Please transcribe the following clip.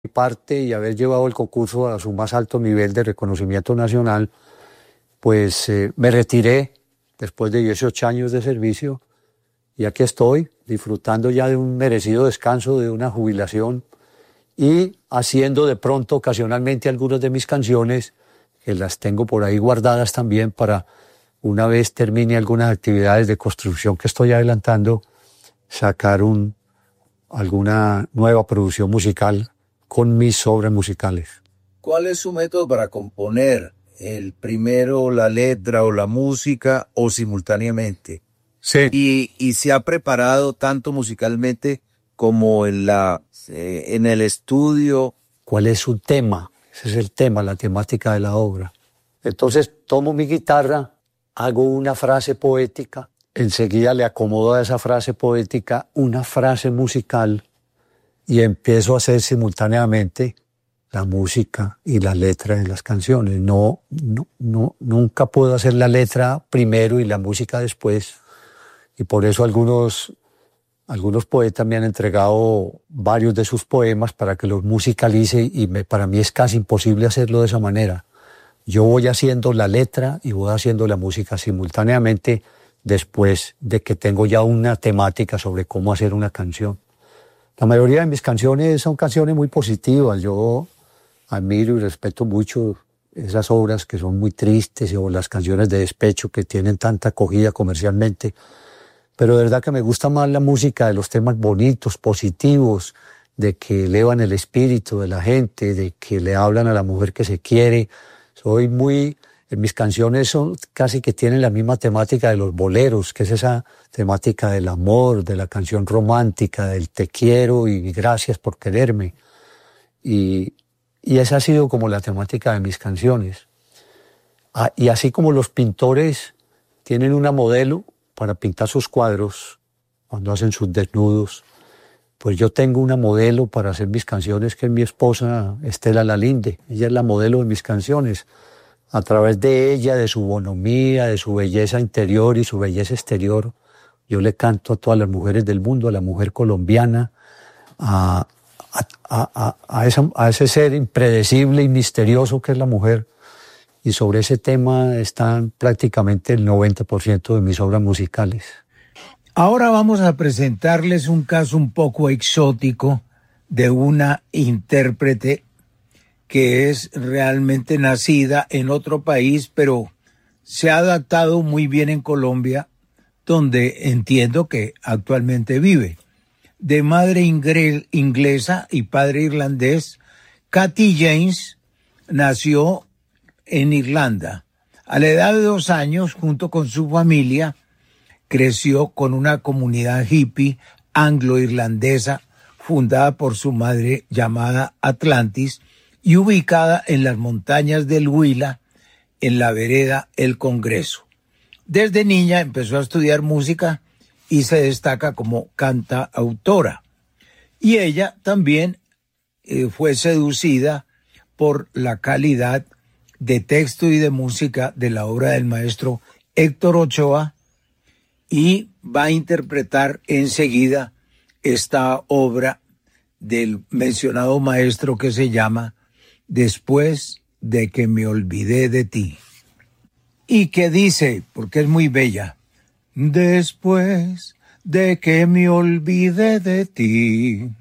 parte y haber llevado el concurso a su más alto nivel de reconocimiento nacional, pues me retiré después de 18 años de servicio y aquí estoy disfrutando ya de un merecido descanso, de una jubilación y haciendo de pronto ocasionalmente algunas de mis canciones, que las tengo por ahí guardadas también para una vez termine algunas actividades de construcción que estoy adelantando, sacar alguna nueva producción musical con mis obras musicales. ¿Cuál es su método para componer? ¿El primero, la letra o la música o simultáneamente? Sí. ¿Y se ha preparado tanto musicalmente como en el estudio? ¿Cuál es su tema? Ese es el tema, la temática de la obra. Entonces tomo mi guitarra, hago una frase poética, enseguida le acomodo a esa frase poética una frase musical y empiezo a hacer simultáneamente la música y la letra de las canciones. Nunca puedo hacer la letra primero y la música después. Y por eso algunos poetas me han entregado varios de sus poemas para que los musicalice y para mí es casi imposible hacerlo de esa manera. Yo voy haciendo la letra y voy haciendo la música simultáneamente después de que tengo ya una temática sobre cómo hacer una canción. La mayoría de mis canciones son canciones muy positivas. Yo admiro y respeto mucho esas obras que son muy tristes o las canciones de despecho que tienen tanta acogida comercialmente. Pero de verdad que me gusta más la música de los temas bonitos, positivos, de que elevan el espíritu de la gente, de que le hablan a la mujer que se quiere. En mis canciones son casi que tienen la misma temática de los boleros, que es esa temática del amor, de la canción romántica, del te quiero y gracias por quererme. Y esa ha sido como la temática de mis canciones. Y así como los pintores tienen una modelo para pintar sus cuadros, cuando hacen sus desnudos, pues yo tengo una modelo para hacer mis canciones, que es mi esposa Estela Lalinde. Ella es la modelo de mis canciones. A través de ella, de su bonomía, de su belleza interior y su belleza exterior, yo le canto a todas las mujeres del mundo, a la mujer colombiana, a ese ser impredecible y misterioso que es la mujer. Y sobre ese tema están prácticamente el 90% de mis obras musicales. Ahora vamos a presentarles un caso un poco exótico de una intérprete que es realmente nacida en otro país, pero se ha adaptado muy bien en Colombia, donde entiendo que actualmente vive. De madre inglesa y padre irlandés, Katy James nació en Irlanda. A la edad de 2 años, junto con su familia, creció con una comunidad hippie anglo-irlandesa fundada por su madre llamada Atlantis y ubicada en las montañas del Huila, en la vereda El Congreso. Desde niña empezó a estudiar música y se destaca como cantautora. Y ella también fue seducida por la calidad de texto y de música de la obra del maestro Héctor Ochoa y va a interpretar enseguida esta obra del mencionado maestro que se llama Después de que me olvidé de ti. Y que dice, porque es muy bella, después de que me olvidé de ti,